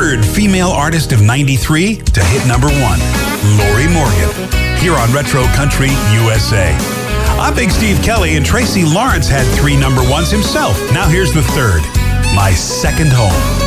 third female artist of 93 to hit number 1, Lori Morgan, here on Retro Country USA. I'm Big Steve Kelly, and Tracy Lawrence had 3 number 1s himself. Now here's the third, My Second Home.